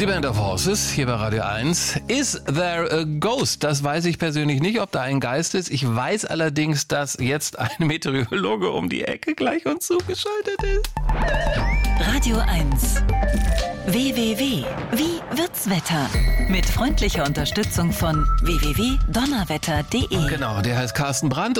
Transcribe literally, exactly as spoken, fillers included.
Die Band of Horses, hier bei Radio eins. Is there a ghost? Das weiß ich persönlich nicht, ob da ein Geist ist. Ich weiß allerdings, dass jetzt ein Meteorologe um die Ecke gleich uns zugeschaltet ist. Radio eins. W W W. Wie wird's Wetter? Mit freundlicher Unterstützung von w w w punkt donnerwetter punkt d e. Genau, der heißt Carsten Brandt.